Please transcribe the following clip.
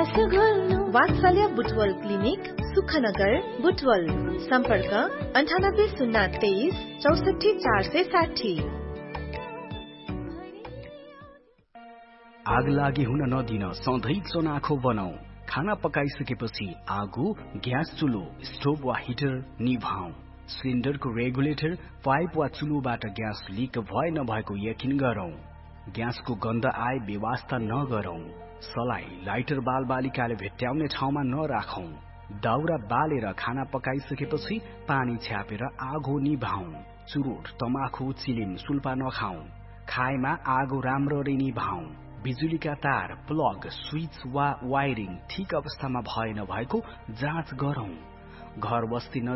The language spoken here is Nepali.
वात्सल्य बुटवल क्लिनिक सुखनगर बुटवल सम्पर्क 9803 64460। आग लागि हुन नदिन सधैँ चनाखो बनाऊ। खाना पकाइसकेपछि आगो, ग्यास चुलो, स्टोभ वा हिटर निभाऊ। सिलिन्डरको रेगुलेटर, पाइप वा चुलोबाट ग्यास लिक भए नभएको यकिन गरौं। ग्यासको गन्ध आए बेवास्ता नगरौं। सलाई, लाइटर बालबालिकाले भेट्टाउने ठाउँमा नराखौं। दाउरा बालेर खाना पकाइसकेपछि पानी छ्यापेर आगो निभाऊ। चुरोट, तमाखु, चिलिम, सुल्पा नखाऊ। खाएमा आगो राम्ररी निभाऊ। बिजुलीका तार, प्लग, स्विच वा वायरिङ ठिक अवस्थामा भए नभएको जाँच गरौं। घर बस्ती